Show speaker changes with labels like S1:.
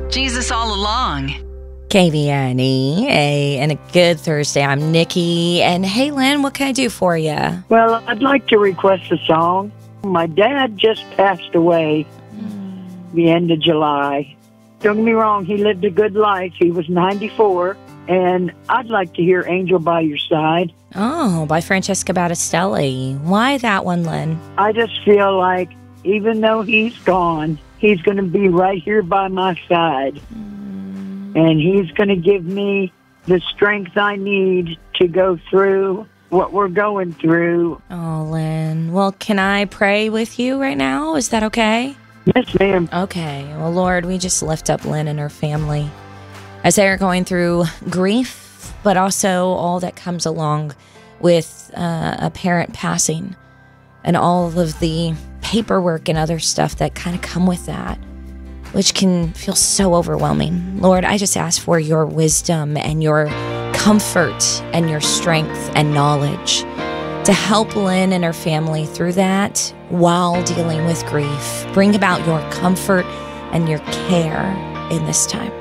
S1: Jesus all along.
S2: KVNE, and a good Thursday. I'm Nikki, and hey, Lynn, what can I do for you?
S3: Well, I'd like to request a song. My dad just passed away the end of July. Don't get me wrong, he lived a good life. He was 94, and I'd like to hear Angel by Your Side.
S2: Oh, by Francesca Battistelli. Why that one, Lynn?
S3: I just feel like even though he's gone, he's going to be right here by my side. And he's going to give me the strength I need to go through what we're going through.
S2: Oh, Lynn. Well, can I pray with you right now? Is that okay?
S3: Yes, ma'am.
S2: Okay. Well, Lord, we just lift up Lynn and her family as they are going through grief, but also all that comes along with a parent passing and all of the paperwork and other stuff that kind of come with that, which can feel so overwhelming. Lord, I just ask for your wisdom and your comfort and your strength and knowledge to help Lynn and her family through that while dealing with grief. Bring about your comfort and your care in this time.